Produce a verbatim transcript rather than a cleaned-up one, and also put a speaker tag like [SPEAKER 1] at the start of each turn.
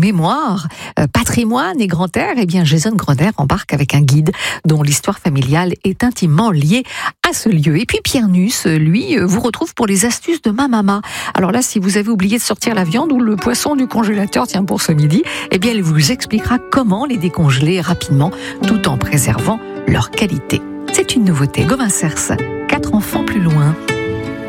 [SPEAKER 1] mémoire, euh, patrimoine et grand air, eh bien Jason Gronder embarque avec un guide dont l'histoire familiale est intimement liée à ce lieu. Et puis Pierre Nuss, lui, vous retrouve pour les astuces de ma maman. Alors là, si vous avez oublié de sortir la viande ou le poisson du congélateur, tiens, pour ce midi, eh bien elle vous expliquera comment les décongeler rapidement tout en préservant leur qualité. C'est une nouveauté. Gauvin Cers, quatre enfants plus loin.